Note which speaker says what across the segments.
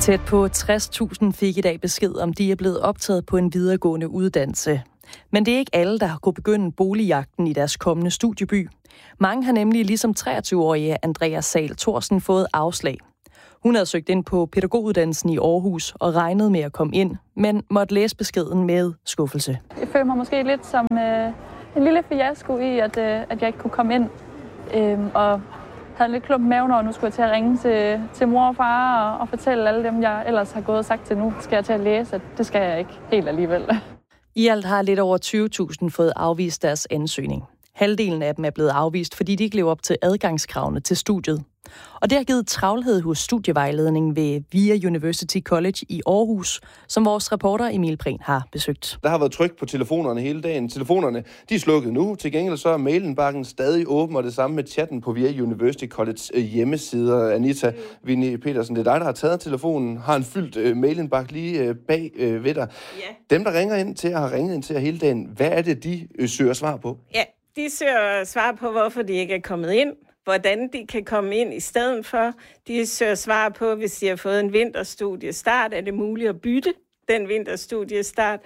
Speaker 1: Tæt på 60.000 fik i dag besked om, de er blevet optaget på en videregående uddannelse. Men det er ikke alle, der har kunnet begynde boligjagten i deres kommende studieby. Mange har nemlig ligesom 23-årige Andrea Sahl Thorsen fået afslag. Hun havde søgt ind på pædagoguddannelsen i Aarhus og regnede med at komme ind, men måtte læse beskeden med skuffelse.
Speaker 2: Jeg føler mig måske lidt som en lille fiasko i, at jeg ikke kunne komme ind. Og havde en lidt klump i maven, og nu skulle jeg til at ringe til mor og far og fortælle alle dem, jeg ellers har gået og sagt til nu, skal jeg til at læse, at det skal jeg ikke helt alligevel.
Speaker 1: I alt har lidt over 20.000 fået afvist deres ansøgning. Halvdelen af dem er blevet afvist, fordi de ikke lever op til adgangskravene til studiet. Og det har givet travlhed hos studievejledningen ved VIA University College i Aarhus, som vores reporter Emil Prehn har besøgt.
Speaker 3: Der har været tryk på telefonerne hele dagen. Telefonerne, de er slukket nu. Til gengæld så er mailenbakken stadig åben, og det samme med chatten på VIA University College hjemmesider. Anita Vinnie Petersen, det er dig, der har taget telefonen, har en fyldt mailenbak lige bag ved dig. Ja. Dem, der ringer ind til og har ringet ind til hele dagen, hvad er det, de søger svar på?
Speaker 4: Ja, de søger svar på, hvorfor de ikke er kommet ind. Hvordan de kan komme ind i stedet for. De søger svar på, hvis de har fået en vinterstudiestart, er det muligt at bytte den vinterstudiestart?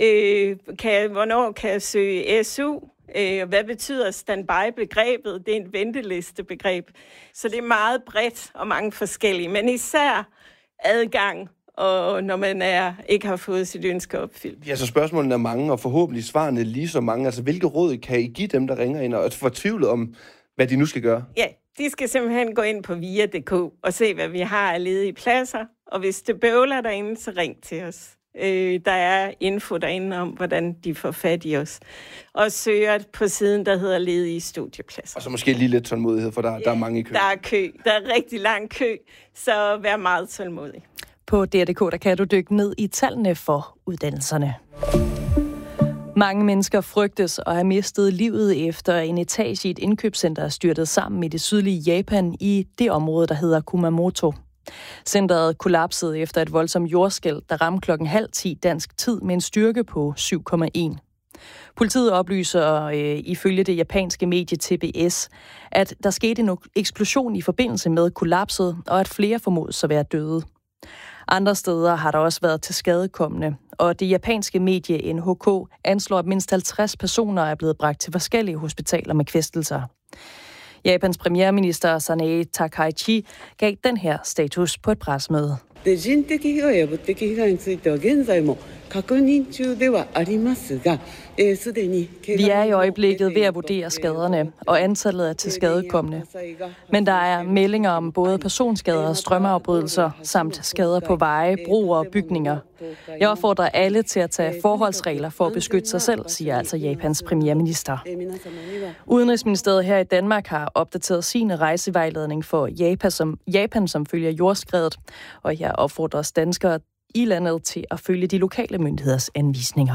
Speaker 4: Hvornår kan jeg søge SU? Hvad betyder standby-begrebet? Det er en ventelistebegreb. Så det er meget bredt og mange forskellige, men især adgang, og når man ikke har fået sit ønske opfyldt.
Speaker 3: Ja, så spørgsmålene er mange, og forhåbentlig svarene lige så mange. Altså, hvilke råd kan I give dem, der ringer ind og fortvivlet om, hvad de nu skal gøre?
Speaker 4: Ja, de skal simpelthen gå ind på via.dk og se, hvad vi har af ledige pladser. Og hvis det bøvler derinde, så ring til os. Der er info derinde om, hvordan de får fat i os. Og søger på siden, der hedder ledige studiepladser.
Speaker 3: Og så måske lige lidt tålmodighed, for der er mange i kø.
Speaker 4: Der er kø. Der er rigtig lang kø, så vær meget tålmodig.
Speaker 1: På DR.dk der kan du dykke ned i tallene for uddannelserne. Mange mennesker frygtes at have mistet livet efter en etage i et indkøbscenter er styrtet sammen i det sydlige Japan i det område, der hedder Kumamoto. Centeret kollapsede efter et voldsomt jordskælv, der ramte 9:30 dansk tid med en styrke på 7,1. Politiet oplyser ifølge det japanske medie TBS, at der skete en eksplosion i forbindelse med kollapset, og at flere formodes at være døde. Andre steder har der også været til skadekommende, og det japanske medie NHK anslår, at mindst 50 personer er blevet bragt til forskellige hospitaler med kvæstelser. Japans premierminister Sanae Takaichi gav den her status på et pressemøde. Vi er i øjeblikket ved at vurdere skaderne og antallet af tilskadekomne. Men der er meldinger om både personskader og strømafbrydelser, samt skader på veje, broer og bygninger. Jeg opfordrer alle til at tage forholdsregler for at beskytte sig selv, siger altså Japans premierminister. Udenrigsministeriet her i Danmark har opdateret sin rejsevejledning for Japan, som følger jordskredet, og her opfordres danskere i landet til at følge de lokale myndigheders anvisninger.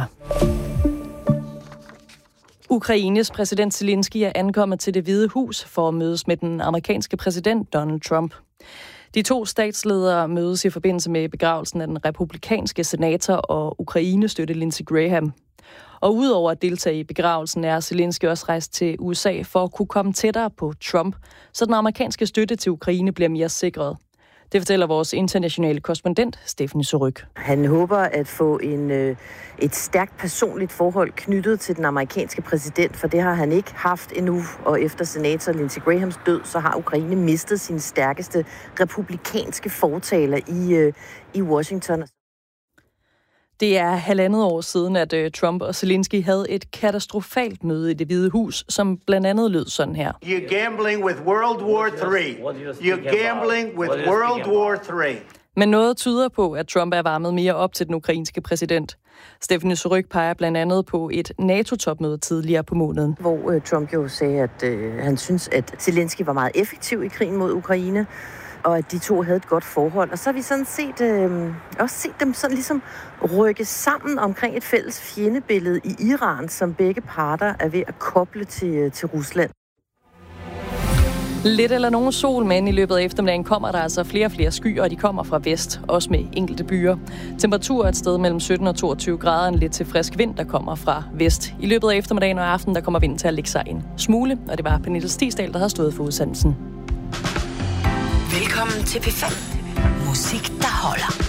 Speaker 1: Ukraines præsident Zelensky er ankommet til Det Hvide Hus for at mødes med den amerikanske præsident Donald Trump. De to statsledere mødes i forbindelse med begravelsen af den republikanske senator og Ukraine-støtte Lindsey Graham. Og udover at deltage i begravelsen er Zelensky også rejst til USA for at kunne komme tættere på Trump, så den amerikanske støtte til Ukraine bliver mere sikret. Det fortæller vores internationale korrespondent, Stephanie Suryk.
Speaker 5: Han håber at få et stærkt personligt forhold knyttet til den amerikanske præsident, for det har han ikke haft endnu. Og efter senator Lindsey Grahams død, så har Ukraine mistet sin stærkeste republikanske fortaler i Washington.
Speaker 1: Det er 1,5 år siden, at Trump og Zelensky havde et katastrofalt møde i Det Hvide Hus, som blandt andet lød sådan her.
Speaker 6: You're gambling with World War III. You're gambling with World War III.
Speaker 1: Men noget tyder på, at Trump er varmet mere op til den ukrainske præsident. Stephanie Suryk peger blandt andet på et NATO-topmøde tidligere på måneden.
Speaker 5: Hvor Trump jo sagde, at han synes, at Zelensky var meget effektiv i krigen mod Ukraine, og at de to havde et godt forhold. Og så har vi sådan også set dem sådan ligesom rykke sammen omkring et fælles fjendebillede i Iran, som begge parter er ved at koble til Rusland.
Speaker 1: Lidt eller nogen sol, men i løbet af eftermiddagen kommer der altså flere og flere skyer, og de kommer fra vest, også med enkelte byer. Temperatur er et sted mellem 17 og 22 grader, en lidt til frisk vind, der kommer fra vest. I løbet af eftermiddagen og aften, der kommer vinden til at lægge sig en smule, og det var Pernille Stigsdal, der havde stået for udsendelsen.
Speaker 7: Velkommen til P5. Musik, der holder.